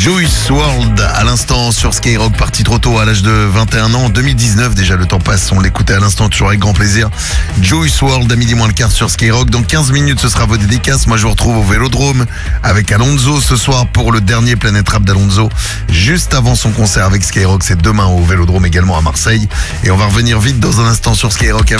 Juice WRLD à l'instant sur Skyrock, parti trop tôt à l'âge de 21 ans. En 2019 déjà, le temps passe, on l'écoutait à l'instant, toujours avec grand plaisir. Juice WRLD à midi moins le quart sur Skyrock. Dans 15 minutes, ce sera vos dédicaces. Moi, je vous retrouve au Vélodrome avec Alonso ce soir pour le dernier Planète Rap d'Alonso. Juste avant son concert avec Skyrock, c'est demain au Vélodrome également à Marseille. Et on va revenir vite dans un instant sur Skyrock.